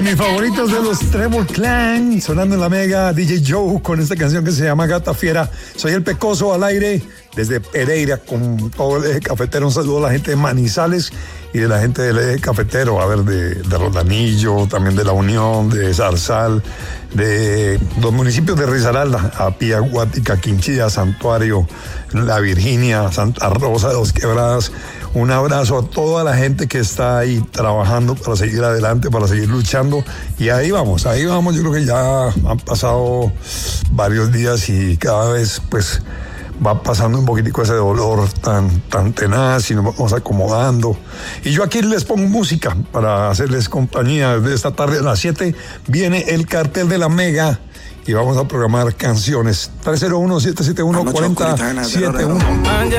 Mis favoritos de los Trevor Clan, sonando en la Mega, DJ Joe con esta canción que se llama Gata Fiera. Soy el Pecoso al aire desde Pereira con todo el eje cafetero. Un saludo a la gente de Manizales y de la gente del eje cafetero, a ver, de Rodanillo, también de La Unión, de Zarzal, de los municipios de Risaralda, Apia, Guática, Quinchilla, Santuario, La Virginia, Santa Rosa de Dos Quebradas. Un abrazo a toda la gente que está ahí trabajando para seguir adelante, para seguir luchando. Y ahí vamos. Yo creo que ya han pasado varios días y cada vez pues va pasando un poquitico ese dolor tan tenaz y nos vamos acomodando. Y yo aquí les pongo música para hacerles compañía. Desde esta tarde a las 7 viene el cartel de la Mega y vamos a programar canciones. 301-771-4071.